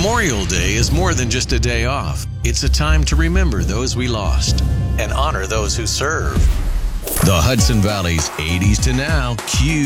Memorial Day is more than just a day off. It's a time to remember those we lost and honor those who serve. The Hudson Valley's 80s to now Q